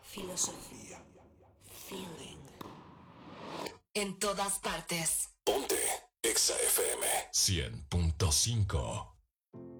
filosofía, feeling. En todas partes. Ponte Exa FM 100.5.